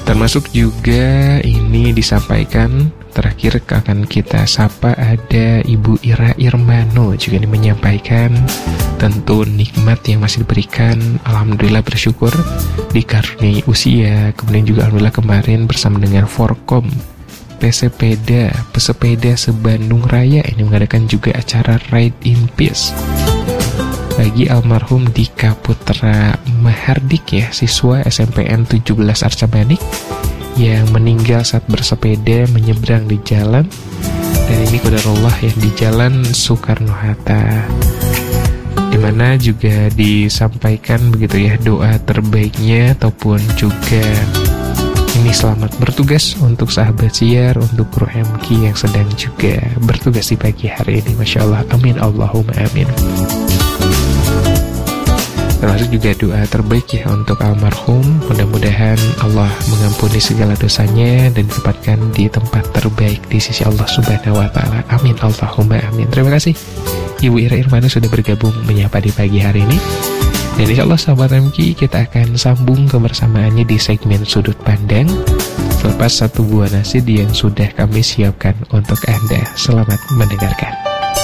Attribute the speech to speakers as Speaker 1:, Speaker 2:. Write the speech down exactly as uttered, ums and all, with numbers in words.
Speaker 1: Termasuk juga ini disampaikan terakhir akan kita sapa ada Ibu Ira Irmano juga ini menyampaikan tentu nikmat yang masih diberikan, alhamdulillah bersyukur dikaruniai usia, kemudian juga alhamdulillah kemarin bersama dengan Forkom Pesepeda Pesepeda se-Bandung Raya ini mengadakan juga acara Ride in Peace bagi almarhum Dika Putra Mahardik ya, siswa S M P N tujuh belas Arca Manik yang meninggal saat bersepeda menyeberang di jalan, dan ini qadarullah ya di Jalan Soekarno-Hatta, dimana juga disampaikan begitu ya doa terbaiknya ataupun juga ini selamat bertugas untuk sahabat siar, untuk kru M K yang sedang juga bertugas di pagi hari ini. Masya Allah, amin Allahumma amin. Termasuk juga doa terbaik ya untuk almarhum, mudah-mudahan Allah mengampuni segala dosanya dan ditempatkan di tempat terbaik di sisi Allah Subhanahu wa Ta'ala. Amin Allahumma amin. Terima kasih Ibu Ira Irmano sudah bergabung menyapa di pagi hari ini. Dan insya Allah sahabat M K, kita akan sambung kebersamaannya di segmen Sudut Pandang selepas satu buah nasi yang sudah kami siapkan untuk Anda. Selamat mendengarkan.